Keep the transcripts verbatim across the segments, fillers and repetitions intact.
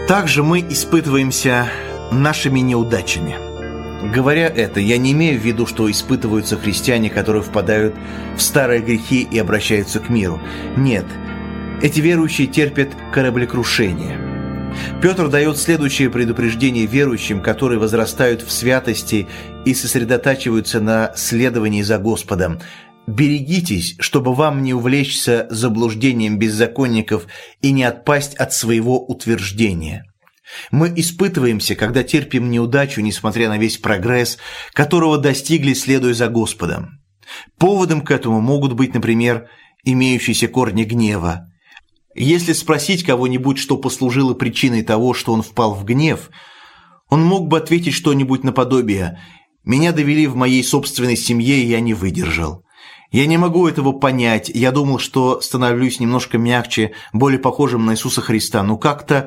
Также мы испытываемся нашими неудачами. Говоря это, я не имею в виду, что испытываются христиане, которые впадают в старые грехи и обращаются к миру. Нет, эти верующие терпят кораблекрушение. Петр дает следующее предупреждение верующим, которые возрастают в святости и сосредотачиваются на следовании за Господом. «Берегитесь, чтобы вам не увлечься заблуждением беззаконников и не отпасть от своего утверждения». Мы испытываемся, когда терпим неудачу, несмотря на весь прогресс, которого достигли, следуя за Господом. Поводом к этому могут быть, например, имеющиеся корни гнева. Если спросить кого-нибудь, что послужило причиной того, что он впал в гнев, он мог бы ответить что-нибудь наподобие: «Меня довели в моей собственной семье, и я не выдержал. Я не могу этого понять, я думал, что становлюсь немножко мягче, более похожим на Иисуса Христа, но как-то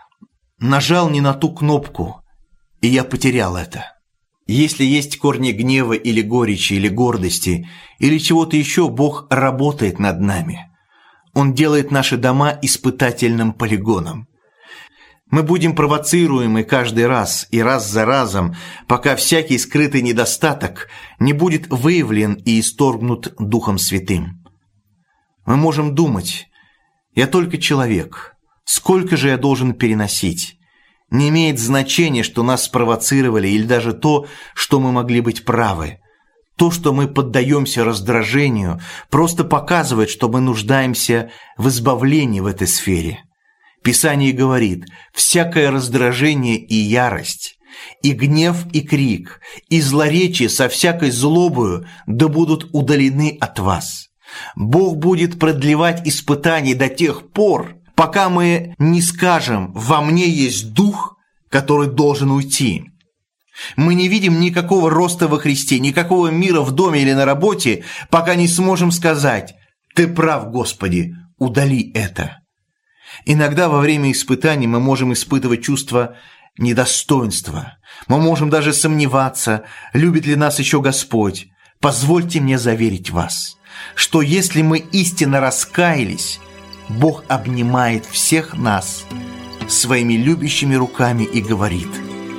нажал не на ту кнопку, и я потерял это». Если есть корни гнева или горечи, или гордости, или чего-то еще, Бог работает над нами. Он делает наши дома испытательным полигоном. Мы будем провоцируемы каждый раз и раз за разом, пока всякий скрытый недостаток не будет выявлен и исторгнут Духом Святым. Мы можем думать: «Я только человек, сколько же я должен переносить?» Не имеет значения, что нас спровоцировали, или даже то, что мы могли быть правы. То, что мы поддаемся раздражению, просто показывает, что мы нуждаемся в избавлении в этой сфере. Писание говорит: «Всякое раздражение и ярость, и гнев, и крик, и злоречие со всякой злобою да будут удалены от вас». Бог будет продлевать испытания до тех пор, пока мы не скажем: «Во мне есть дух, который должен уйти». Мы не видим никакого роста во Христе, никакого мира в доме или на работе, пока не сможем сказать: «Ты прав, Господи, удали это». Иногда во время испытаний мы можем испытывать чувство недостоинства. Мы можем даже сомневаться, любит ли нас еще Господь. Позвольте мне заверить вас, что если мы истинно раскаялись, Бог обнимает всех нас своими любящими руками и говорит: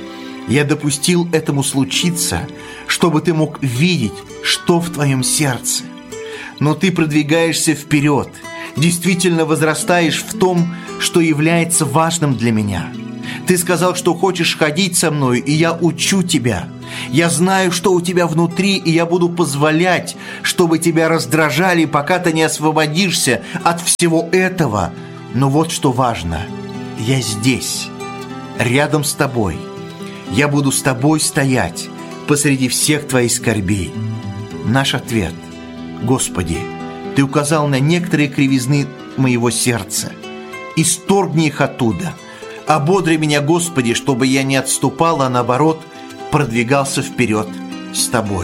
«Я допустил этому случиться, чтобы ты мог видеть, что в твоем сердце. Но ты продвигаешься вперед, действительно возрастаешь в том, что является важным для меня. Ты сказал, что хочешь ходить со мной, и я учу тебя. Я знаю, что у тебя внутри, и я буду позволять, чтобы тебя раздражали, пока ты не освободишься от всего этого. Но вот что важно: я здесь, рядом с тобой. Я буду с тобой стоять посреди всех твоих скорбей». Наш ответ: «Господи, Ты указал на некоторые кривизны моего сердца. Исторгни их оттуда. Ободри меня, Господи, чтобы я не отступал, а наоборот продвигался вперед с Тобой».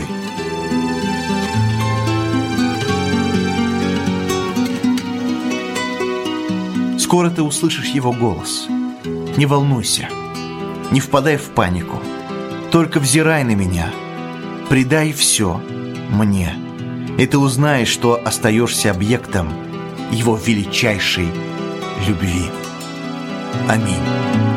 Скоро ты услышишь Его голос. Не волнуйся, не впадай в панику. Только взирай на меня, предай все мне, и ты узнаешь, что остаешься объектом Его величайшей любви. Аминь.